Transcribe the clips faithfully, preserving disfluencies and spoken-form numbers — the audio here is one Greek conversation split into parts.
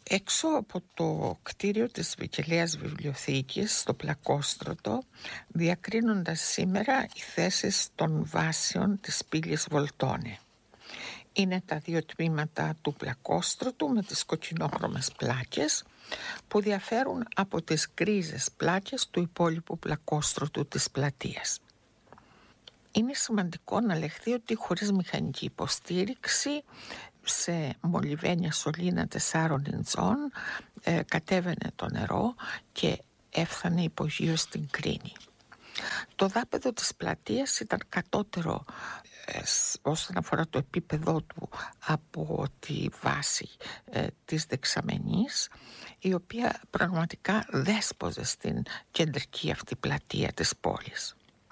Έξω από το κτίριο της Βικελαίας Βιβλιοθήκης, στο Πλακόστρωτο, διακρίνονται σήμερα οι θέσεις των βάσεων της πύλης Βολτώνε. Είναι τα δύο τμήματα του Πλακόστρωτου με τις κοκκινόχρωμες πλάκες που διαφέρουν από τις γκρίζες πλάκες του υπόλοιπου Πλακόστρωτου της πλατείας. Είναι σημαντικό να λεχθεί ότι χωρίς μηχανική υποστήριξη σε μολυβένια σωλήνα τεσσάρων ιντσών ε, κατέβαινε το νερό και έφθανε υπογείω στην Κρίνη. Το δάπεδο της πλατείας ήταν κατώτερο ε, όσον αφορά το επίπεδό του από τη βάση ε, της δεξαμενής, η οποία πραγματικά δέσποζε στην κεντρική αυτή πλατεία της πόλης.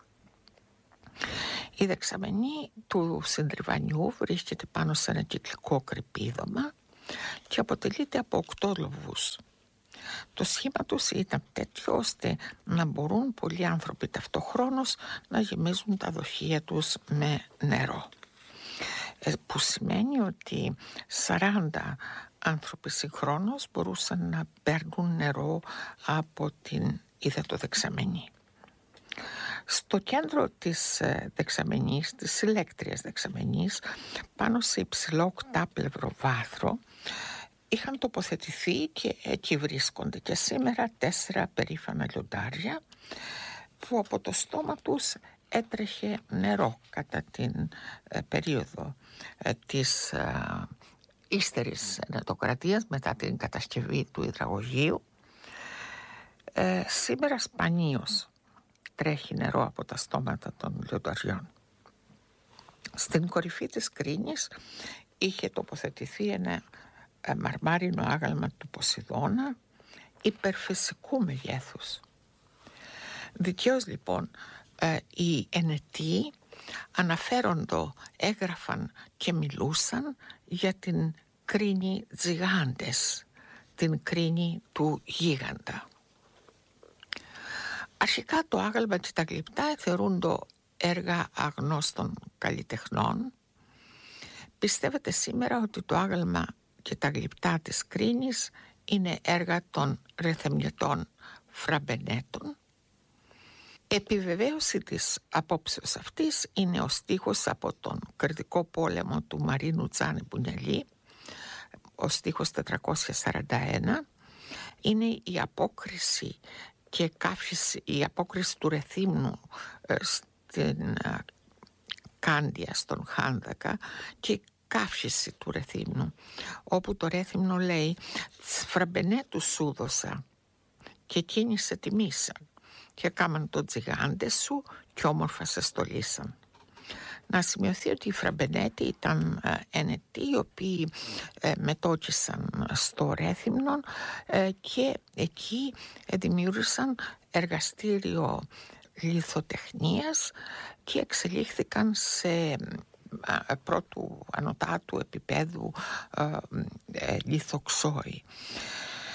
Η δεξαμενή του συντριβανιού βρίσκεται πάνω σε ένα κυκλικό κρυπίδωμα και αποτελείται από οκτώ λοβούς. Το σχήμα τους ήταν τέτοιο ώστε να μπορούν πολλοί άνθρωποι ταυτοχρόνως να γεμίζουν τα δοχεία τους με νερό, που σημαίνει ότι σαράντα άνθρωποι συγχρόνως μπορούσαν να παίρνουν νερό από την υδατοδεξαμενή. Στο κέντρο της δεξαμενής, της συλλέκτριας δεξαμενής, πάνω σε υψηλό οκτάπλευρο βάθρο, είχαν τοποθετηθεί και εκεί βρίσκονται και σήμερα τέσσερα περήφανα λιοντάρια που από το στόμα τους έτρεχε νερό κατά την ε, περίοδο ε, της ε, ύστερης ενετοκρατίας μετά την κατασκευή του υδραγωγείου. Ε, σήμερα σπανίως τρέχει νερό από τα στόματα των λιονταριών. Στην κορυφή της Κρίνης είχε τοποθετηθεί ένα μαρμάρινο άγαλμα του Ποσειδώνα υπερφυσικού μεγέθους. Δικαίως λοιπόν οι ενετοί αναφέροντο έγραφαν και μιλούσαν για την Κρίνη Τζιγάντες, την Κρίνη του γίγαντα. Αρχικά το άγαλμα και τα γλυπτά θεωρούνται έργα αγνώστων καλλιτεχνών. Πιστεύετε σήμερα ότι το άγαλμα και τα γλυπτά της Κρίνης είναι έργα των ρεθεμνιωτών Φραμπενέτων. Επιβεβαίωση της απόψεως αυτής είναι ο στίχος από τον Κρητικό πόλεμο του Μαρίνου Τζάνε Μπουνιαλή, ο στίχος τετρακόσια σαράντα ένα. Είναι η απόκριση και κάφηση, η απόκριση του Ρεθύμνου ε, στην ε, Κάντια, στον Χάνδακα, και η κάφηση του Ρεθύμνου, όπου το Ρέθυμνο λέει «Φραμπενέτου σου δώσα και εκείνοι σε τιμήσαν και κάμαν το τζιγάντε σου και όμορφα σε στολίσαν». Να σημειωθεί ότι οι Φραμπενέτοι ήταν ε, ενετοί οι οποίοι ε, μετόκισαν στο Ρέθυμνο ε, και εκεί ε, δημιούργησαν εργαστήριο λιθοτεχνίας και εξελίχθηκαν σε ε, πρώτου ανωτάτου επίπεδου ε, ε, λιθοξόοι.